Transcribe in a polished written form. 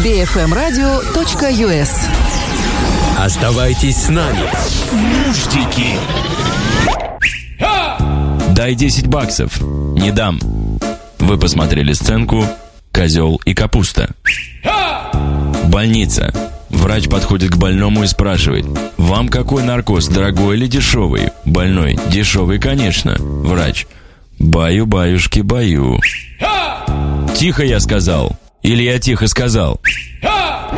BFMradio.us. Оставайтесь с нами. Нуждики. Дай $10. Не дам. Вы посмотрели сценку «Козел и капуста». Больница. Врач подходит к больному и спрашивает: «Вам какой наркоз, дорогой или дешевый?» Больной: «Дешевый, конечно». Врач: «Баю, баюшки, баю». «Тихо, я сказал». Или «Я тихо сказал».